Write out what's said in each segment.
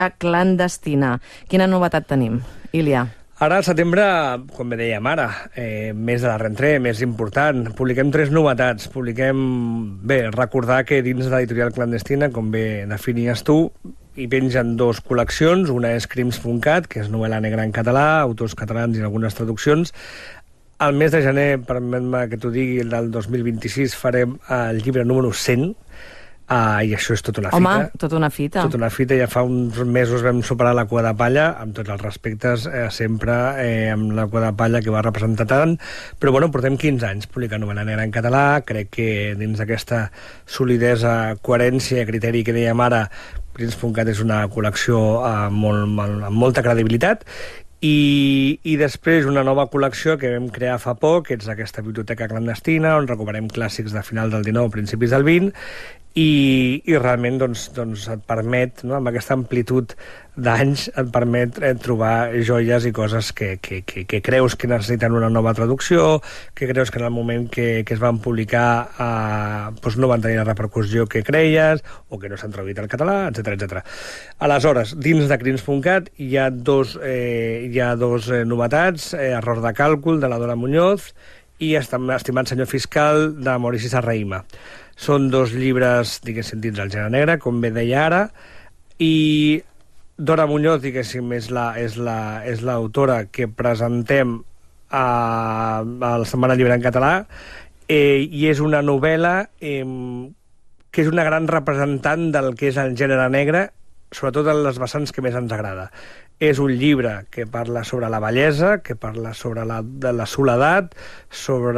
clandestina. Quina novetat tenim, Ilia? Ara, al setembre, com bé dèiem ara, mes de la rentrée, més important, publiquem 3 novetats. Recordar que dins de l'editorial clandestina, com bé definies tu, hi pengen 2 col·leccions. Una és Crims.cat, que és novel·la negra en català, autors catalans i algunes traduccions. Al mes de gener, permet-me que t'ho digui, del 2026, farem el llibre número 100, i això és tota una fita. Home, tota una fita. Tota una fita. Ja fa uns mesos vam superar la cua de palla, amb tots els respectes, sempre amb la cua de palla que va representar tant. Però, bueno, portem 15 anys publicant novel·la negra en català. Crec que dins d'aquesta solidesa, coherència, criteri que dèiem ara, Crims.cat és una col·lecció amb molta credibilitat. I després una nova col·lecció que vam crear fa poc, que és aquesta biblioteca clandestina, on recuperem clàssics de final del 19, principis del 20, i realment doncs et permet, no, amb aquesta amplitud d'anys, et permet trobar joies i coses que creus que necessiten una nova traducció, que creus que en el moment que es van publicar no van tenir la repercussió que creies, o que no s'han traduït al català, etc. Aleshores, dins de Crims.cat hi ha dos novetats, Error de càlcul, de la Dora Muñoz, i Estimat senyor fiscal, de Maurici Serrahima. Són 2 llibres, diguéssim, dins del gènere negre, com bé deia ara, i Dora Muñoz, diguéssim, és l'autora que presentem a la Setmana Llibre en català, i és una novel·la que és una gran representant del que és el gènere negre, sobretot en les vessants que més ens agrada. És un llibre que parla sobre la bellesa, que parla sobre la soledat, sobre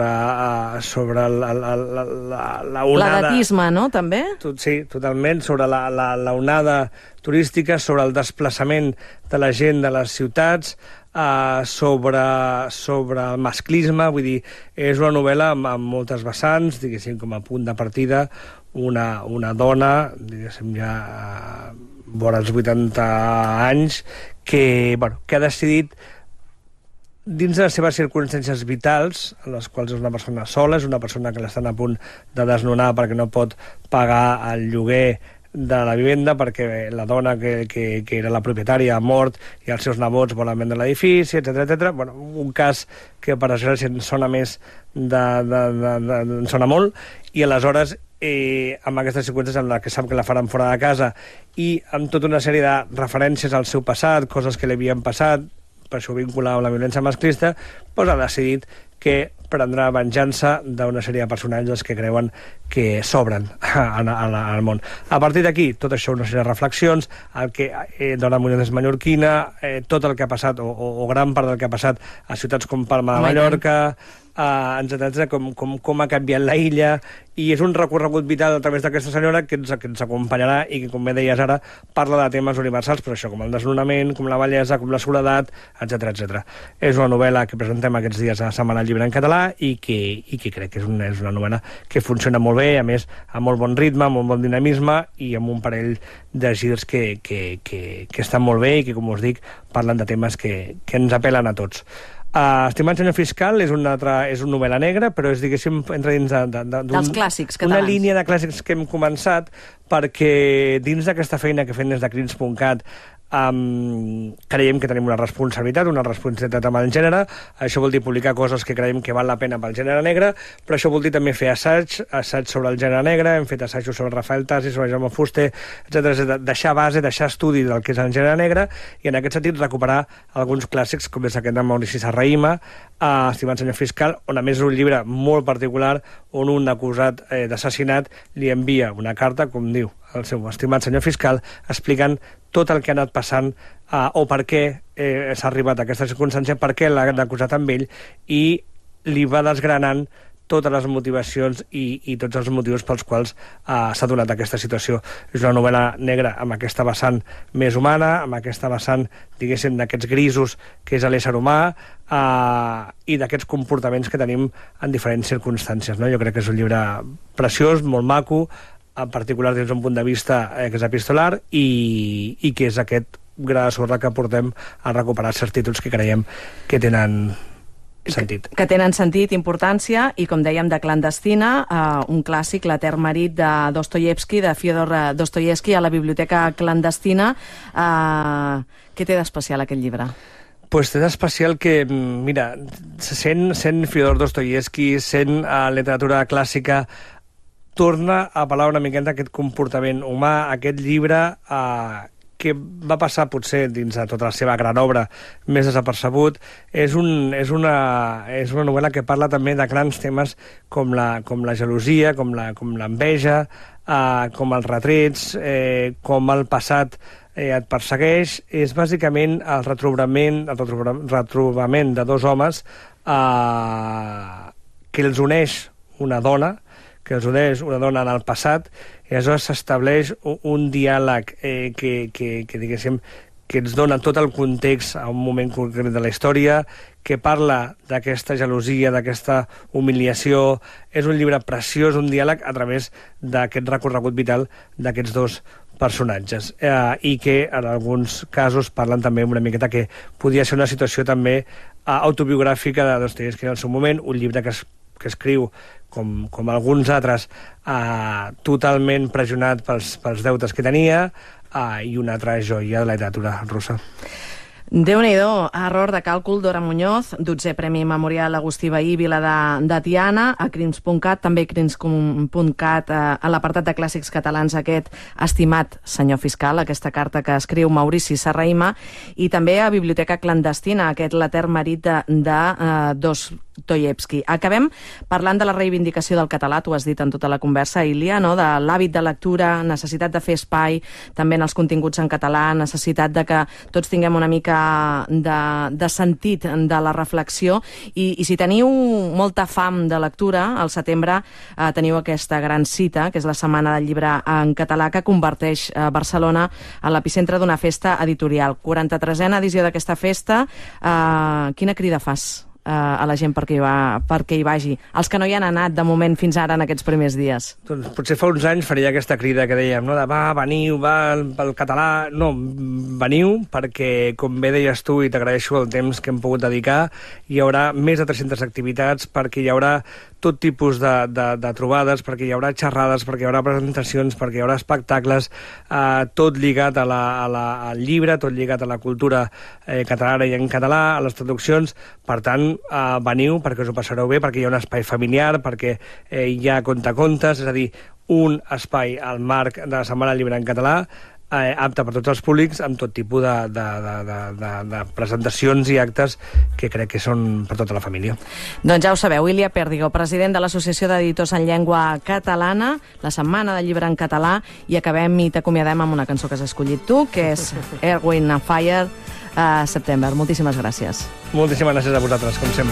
la onada... L'edatisme, no?, també? Sí, totalment, sobre la onada turística, sobre el desplaçament de la gent de les ciutats, sobre el masclisme, vull dir, és una novel·la amb moltes vessants, diguéssim, com a punt de partida, una dona, diguéssim, ja vora els 80 anys, que ha decidit, dins de les seves circumstàncies vitals, en les quals és una persona sola, és una persona que l'estan a punt de desnonar perquè no pot pagar el lloguer de la vivenda, perquè la dona que era la propietària ha mort i els seus nebots volen vendre l'edifici, etc. Bueno, un cas que per desgràcia ens sona més ens sona molt, i aleshores amb aquestes circumstàncies en què sap que la faran fora de casa i amb tota una sèrie de referències al seu passat, coses que li havien passat, per això vincular amb la violència masclista, doncs ha decidit que prendrà venjança d'una sèrie de personatges que creuen que s'obren al món. A partir d'aquí, tot això, una sèrie de reflexions, el que Dora Muñoz és mallorquina, tot el que ha passat, o gran part del que ha passat a ciutats com Palma de Mallorca, etc., com ha canviat la illa, i és un recorregut vital a través d'aquesta senyora que ens acompanyarà i que, com bé deies ara, parla de temes universals, però això, com el desnonament, com la bellesa, com la soledat, etc. És una novel·la que presentem aquests dies a la Setmana Llibre en català i que crec que és una novel·la que funciona molt bé, a més, amb molt bon ritme, amb molt bon dinamisme i amb un parell de girs que estan molt bé i que, com us dic, parlen de temes que ens apel·len a tots. Estimat senyor fiscal és una novel·la negra, però és, diguéssim, entra dins dels clàssics catalans. Una línia de clàssics que hem començat, perquè dins d'aquesta feina que fem des de Crims.cat creiem que tenim una responsabilitat amb el gènere. Això vol dir publicar coses que creiem que val la pena pel gènere negre, però això vol dir també fer assaig sobre el gènere negre. Hem fet assajos sobre Rafael Tasi, sobre Jaume Fuster, etc. Deixar base, deixar estudi del que és el gènere negre, i en aquest sentit recuperar alguns clàssics, com és aquest de Maurici Serrahima, Estimat senyor fiscal, on a més és un llibre molt particular, on un acusat d'assassinat li envia una carta, com diu el seu estimat senyor fiscal, explicant tot el que ha anat passant o per què s'ha arribat a aquesta circumstància, per què l'ha acusat amb ell, i li va desgranant totes les motivacions i tots els motius pels quals s'ha donat aquesta situació. És una novel·la negra amb aquesta vessant més humana, amb aquesta vessant, diguéssim, d'aquests grisos que és l'ésser humà, i d'aquests comportaments que tenim en diferents circumstàncies, no? Jo crec que és un llibre preciós, molt maco, en particular des d'un punt de vista que és epistolar, i que és aquest gra de sorra que portem a recuperar certs títols que creiem que tenen sentit. Que tenen sentit, importància, i com dèiem, de Clandestina, un clàssic, l'Etern marit de Dostoievski, de Fyodor Dostoievski, a la Biblioteca Clandestina. Què té d'especial aquest llibre? Pues té d'especial que, mira, sent Fyodor Dostoievski, sent literatura clàssica, torna a parlar una miqueta d'aquest comportament humà, aquest llibre que va passar potser dins de tota la seva gran obra més desapercebut. És una novel·la que parla també de grans temes com la gelosia, com l'enveja, com els retrets, com el passat et persegueix. És bàsicament el retrobament de dos homes que els uneix una dona, en el passat, i aleshores s'estableix un diàleg que diguéssim, que ens dona tot el context a un moment concret de la història, que parla d'aquesta gelosia, d'aquesta humiliació. És un llibre preciós, un diàleg a través d'aquest recorregut vital d'aquests dos personatges, i que en alguns casos parlen també una miqueta que podia ser una situació també autobiogràfica de Dostoievski en el seu moment, un llibre que escriu, com alguns altres, totalment pressionat pels deutes que tenia, i una altra joia de la literatura russa. Déu-n'hi-do, error de càlcul d'Ora Muñoz, 12è Premi Memorial Agustí Bahí, Vila de Tiana, a crims.cat, també crims.cat, a l'apartat de clàssics catalans, aquest estimat senyor fiscal, aquesta carta que escriu Maurici Serrahima, i també a Biblioteca Clandestina, aquest l'Etern marit de Dostoievski. Acabem parlant de la reivindicació del català, tu has dit en tota la conversa, Ilia, no? De l'hàbit de lectura, necessitat de fer espai, també en els continguts en català, necessitat de que tots tinguem una mica de sentit de la reflexió, i si teniu molta fam de lectura, al setembre teniu aquesta gran cita, que és la Setmana del Llibre en Català, que converteix Barcelona en l'epicentre d'una festa editorial. 43a edició d'aquesta festa. Quina crida fas a la gent perquè hi vagi? Els que no hi han anat de moment fins ara en aquests primers dies. Doncs potser fa uns anys faria aquesta crida que dèiem, no? De veniu, pel català. No, veniu perquè, com bé deies tu, i t'agraeixo el temps que hem pogut dedicar, hi haurà més de 300 activitats, perquè hi haurà tot tipus de trobades, perquè hi haurà xerrades, perquè hi haurà presentacions, perquè hi haurà espectacles, tot lligat al llibre, tot lligat a la cultura catalana i en català, a les traduccions. Per tant, veniu perquè us ho passareu bé, perquè hi ha un espai familiar, perquè hi ha contacontes, és a dir, un espai al marc de la Setmana del Llibre en Català, apte per tots els públics, amb tot tipus de presentacions i actes que crec que són per tota la família. Doncs ja ho sabeu, Ilia Pèrdigo, president de l'Associació d'Editors en Llengua Catalana, la Setmana del Llibre en Català, i acabem i t'acomiadem amb una cançó que has escollit tu, que és Earth, Wind and Fire, September. Moltíssimes gràcies. Moltíssimes gràcies a vosaltres, com sempre.